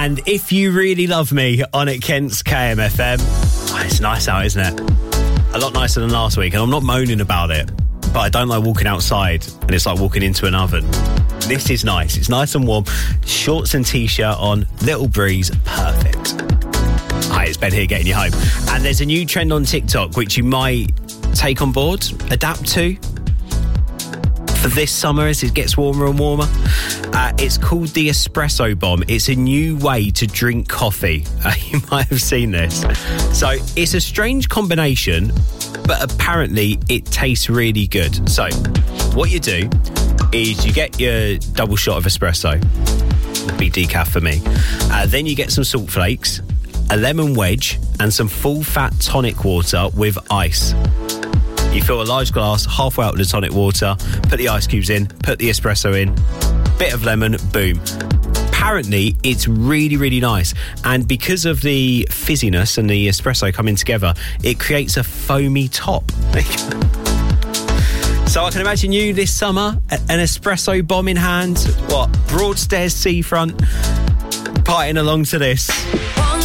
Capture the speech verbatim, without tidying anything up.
And If You Really Love Me on at Kent's K M F M. Oh, it's nice out, isn't it? A lot nicer than last week, and I'm not moaning about it, but I don't like walking outside and it's like walking into an oven. This is nice. It's nice and warm. Shorts and t-shirt on, little breeze, perfect. Hi, it's Ben here getting you home. And there's a new trend on TikTok which you might take on board, adapt to for this summer as it gets warmer and warmer. Uh, it's called the Espresso Bomb. It's a new way to drink coffee. Uh, you might have seen this. So it's a strange combination, but apparently it tastes really good. So what you do is you get your double shot of espresso, would be decaf for me. Uh, then you get some salt flakes, a lemon wedge, and some full fat tonic water with ice. You fill a large glass halfway out with the tonic water, put the ice cubes in, put the espresso in, bit of lemon, boom. Apparently, it's really, really nice. And because of the fizziness and the espresso coming together, it creates a foamy top. So I can imagine you this summer, an espresso bomb in hand, what, Broadstairs seafront, partying along to this.